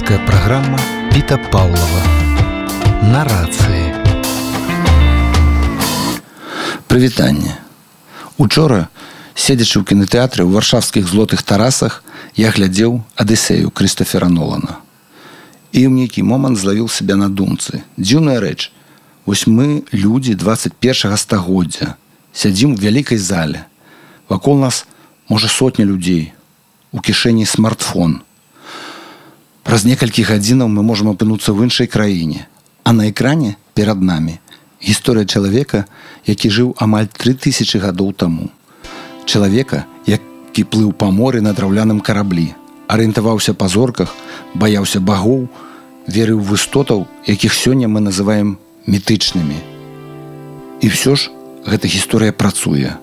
Аўтарская праграма Піта Паўлава. Нарацыі. Прывітанне. Учора, седзячы ў кінатэатры ў варшаўскіх злотых тарасах, я глядзеў «Адысею» Крыстофера Нолана. І ў нейкі момант злавіў сябе на думцы. Дзіўная рэч. Вось мы, людзі 21 стагоддзя, сядзім у вялікай зале. Вакол нас, можа, сотня людзей. У кішэні смартфон. Праз некалькі гадзінаў мы можам апынуцца ў іншай краіне. А на экране перад намі гісторыя чалавека, які жыў амаль 3000 гадоў таму. Чалавека, які плыў па моры на драўляным караблі, арыентаваўся па зорках, баяўся багоў, верыў в істотаў, якіх сёння мы называем мітычнымі. І ўсё ж гэта гісторыя працуе.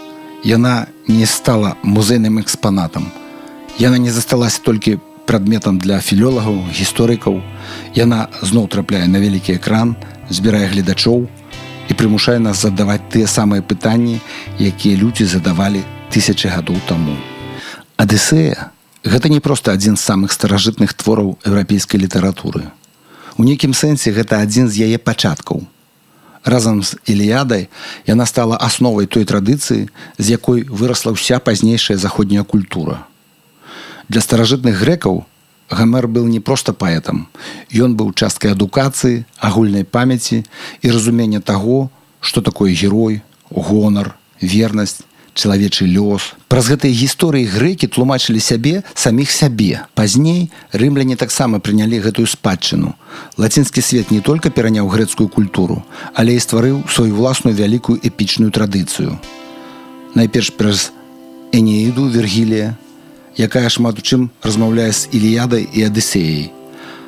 Яна не стала музейным экспанатам. Яна не засталася толькі прадметам для філёлагаў, гісторыкаў. Яна зноў трапляе на вялікі экран, збірае гледачоў і прымушае нас задаваць тыя самыя пытанні, якія людзі задавалі тысячы гадоў таму. «Адысея» — гэта не проста адзін з самых старажытных твораў еўрапейскай літаратуры. У нейкім сэнсе гэта адзін з яе пачаткаў. Разам з «Іліядай» яна стала асновай той традыцыі, з якой вырасла ўся пазнейшая заходняя культура. Для старажытных грэкаў Гамер быў не проста паэтам. Ён быў часткай адукацыі, агульнай памяці і разумення таго, што такое герой, гонар, вернасць, чалавечы лёс. Праз гэтыя гісторыі грэкі тлумачылі сябе саміх сябе. Пазней рымляне таксама прынялі гэтую спадчыну. Лацінскі свет не толькі пераняў грэцкую культуру, але і стварыў сваю власную вялікую эпічную традыцыю. Найперш праз Энеіду Вергілія, якая шмат у чым размаўляе з «Іліядай» і «Адысеяй».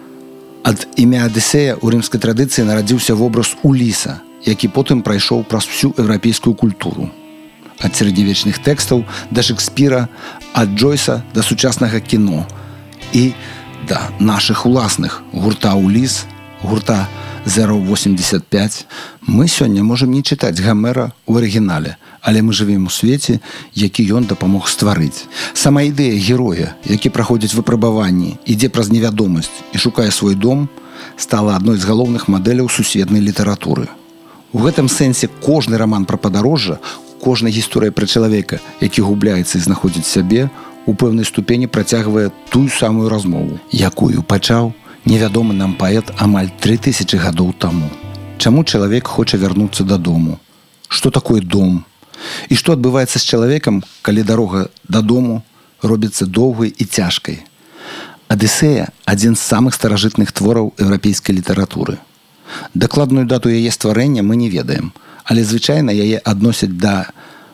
Ад імя «Адысея» у рымскай традыцыі нарадзіўся вобраз Уліса, які потым прайшоў праз всю еўрапейскую культуру. Ад сярэднявечных тэкстаў да Шекспіра, ад Джойса да сучаснага кіно і да нашых уласных гурта «Уліс», гурта 085. Мы сёння можам не чытаць Гамера ў арыгінале, але мы жывем у свеце, які ён дапамог стварыць. Сама ідэя героя, які праходзіць выпрабаванні, ідзе праз невядомасць і шукае свой дом, стала адной з галоўных мадэляў сусветнай літаратуры. У гэтым сэнсе кожны раман пра падарожжа, кожная гісторыя пра чалавека, які губляецца і знаходзіць сябе, у пэўнай ступені працягвае тую самую размову, якую пачаў невядомы нам паэт амаль 3000 гадоў таму. Чаму чалавек хоча вярнуцца дадому? Што такое дом? І што адбываецца з чалавекам, калі дарога дадому робіцца доўгай і цяжкай? «Адысея» — адзін з самых старажытных твораў еўрапейскай літаратуры. Дакладную дату яе стварэння мы не ведаем, але звычайна яе адносяць да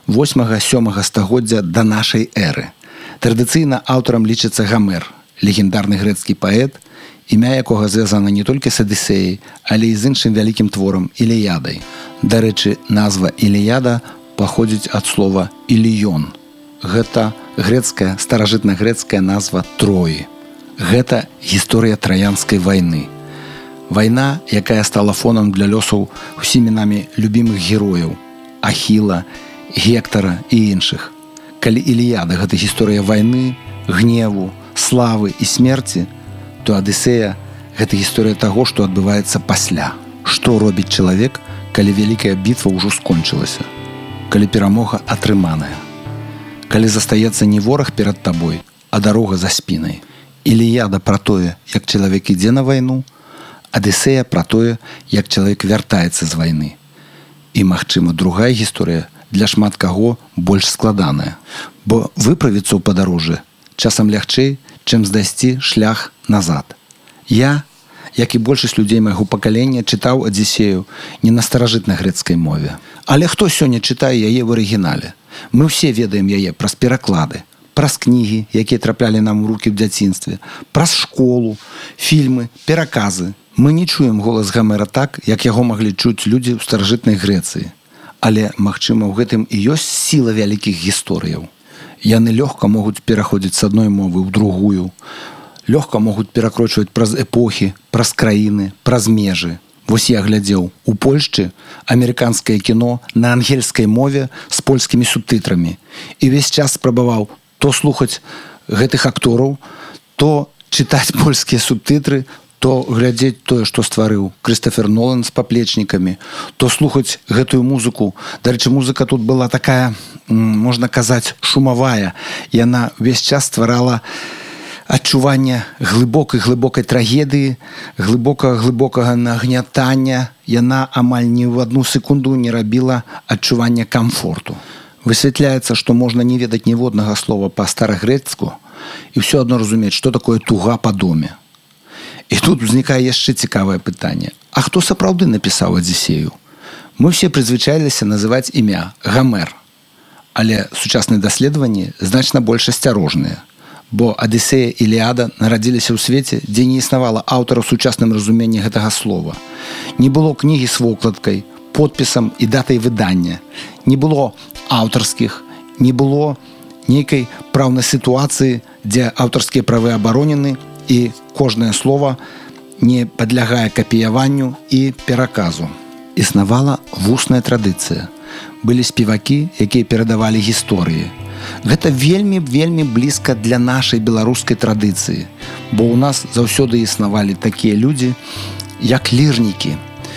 8-7 стагоддзя да нашай эры. Традыцыйна аўтарам лічыцца Гамер, легендарны грэцкі паэт, імя якога звязана не толькі з «Адысеяй», але і з іншым вялікім творам «Іліядай». Дарэчы, назва «Іліяда» паходзіць ад слова «Іліён». Гэта грэцкая, старажытна-грэцкая назва Троі. Гэта гісторыя Траянскай вайны. Вайна, якая стала фонам для лёсаў усімі намі любімых герояў – Ахіла, Гектара і іншых. Калі «Іліяда» – гэта гісторыя вайны, гневу, славы і смерці, то «Адысея» – гэта гісторыя таго, што адбываецца пасля. Што робіць чалавек, калі вялікая бітва ўжо скончылася? Калі перамога атрыманая? Калі застаецца не вораг перад табой, а дарога за спінай? «Іліяда» пра тое, як чалавек ідзе на вайну, «Адысея» пра тое, як чалавек вяртаецца з вайны. І, магчыма, другая гісторыя для шмат каго больш складаная. Бо выправіцца ў падарожжы часам лягчэй, чым здайсці шлях назад. Я, як і большасць людзей майго пакалення, чытаў «Адысею» не на старажытна-грэцкай мове. Але хто сёння чытае яе ў арыгінале? Мы ўсе ведаем яе праз пераклады, праз кнігі, якія траплялі нам у рукі ў дзяцінстве, праз школу, фільмы, пераказы. Мы не чуем голас Гамера так, як яго маглі чуць людзі ў старажытнай Грэцыі. Але, магчыма, у гэтым і ёсць сіла вялікіх гісторыяў. Яны лёгка могуць пераходзіць з адной мовы ў другую, лёгка могуць перакрочваць праз эпохі, праз краіны, праз межы. Вось я глядзеў у Польшчы амерыканскае кіно на ангельскай мове з польскімі субтытрамі і ўвесь час спрабаваў то слухаць гэтых актораў, то чытаць польскія субтытры, то глядзець тое, што стварыў Крыстофер Нолан з паплечнікамі, то слухаць гэтую музыку. Дарэчы, музыка тут была такая, можна казаць, шумавая. Яна ўвесь час стварала адчуванне глыбокай трагедыі, глыбокага нагнятання. Яна амаль ні ў адну секунду не рабіла адчування камфорту. Высвятляецца, што можна не ведаць ніводнага слова па-старагрэцку і ўсё адно разумець, што такое туга па доме. І тут узнікае яшчэ цікавае пытанне. А хто сапраўды напісаў Адзісею? Мы ўсе прызвычаіліся называць імя Гамер. Але сучасныя даследаванні значна больш асцярожныя. Бо Адысея і Іліада нарадзіліся ў свеце, дзе не існавала аўтара ў сучасным разуменні гэтага слова. Не было кнігі з вокладкай, подпісам і датай выдання. Не было аўтарскіх, не было нейкай праўнай сітуацыі, дзе аўтарскія правы абаронены і кожнае слово не падлягае капіяванню і пераказу. Існавала вусная традыцыя. Былі спевакі, якія перадавалі гісторыі. Гэта вельмі блізка для нашай беларускай традыцыі, бо ў нас заўсёды існавалі такія людзі, як лірнікі.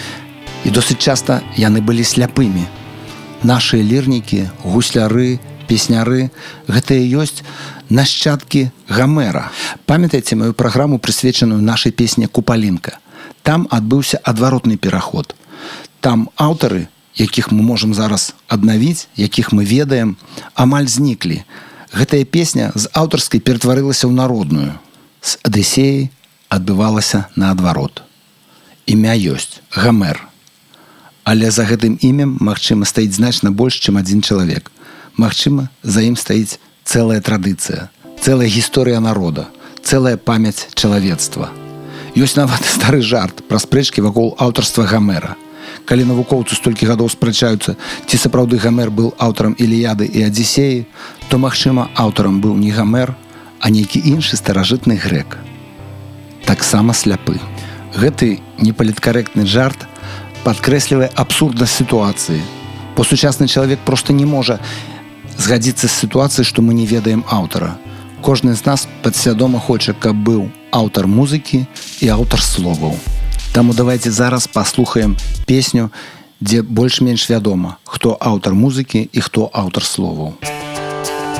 І досыць часта яны былі сляпымі. Нашыя лірнікі, гусляры, песняры – гэта і ёсць нашчадкі Гамера. Памятаеце маю праграму, прысвечаную нашай песні «Купалінка»? Там адбыўся адваротны пераход. Там аўтары, якіх мы можам зараз аднавіць, якіх мы ведаем, амаль зніклі. Гэтая песня з аўтарскай ператварылася ў народную. З Адысеяй адбывалася наадварот. Імя ёсць – Гамер. Але за гэтым імем, магчыма, стаіць значна больш, чым адзін чалавек. Магчыма, за ім стаіць цэлая традыцыя, цэлая гісторыя народа, цэлая памяць чалавецтва. Ёсць нават стары жарт пра спрэчкі вакол аўтарства Гамера. Калі навукоўцы столькі гадоў спрачаюцца, ці сапраўды Гамер быў аўтарам Іліяды і Адзісеі, то, магчыма, аўтарам быў не Гамер, а нейкі іншы старажытны грэк. Таксама сляпы. Гэты непаліткарэктны жарт падкрэслівае абсурднасць сітуацыі. Бо сучасны чалавек проста не можа згадзіцца з сітуацыяй, што мы не ведаем аўтара. Кожны з нас падсвядома хоча, каб быў аўтар музыкі і аўтар словаў. Таму давайце зараз паслухаем песню, дзе больш-менш вядома, хто аўтар музыкі і хто аўтар словаў.